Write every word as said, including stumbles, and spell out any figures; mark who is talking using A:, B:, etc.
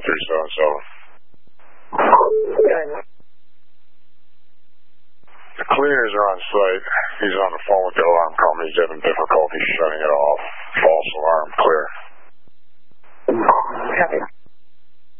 A: three seven seven. The cleaners are on site. He's on the phone with the alarm company. He's having difficulty shutting it off. False alarm, clear.
B: Copy.